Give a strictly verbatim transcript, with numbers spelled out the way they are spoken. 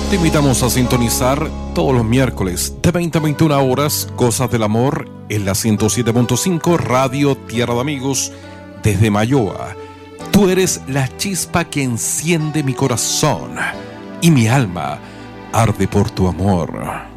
Te invitamos a sintonizar todos los miércoles de veinte a veintiuna horas Cosas del Amor en la ciento siete punto cinco Radio Tierra de Amigos desde Mayoa. Tú eres la chispa que enciende mi corazón y mi alma arde por tu amor.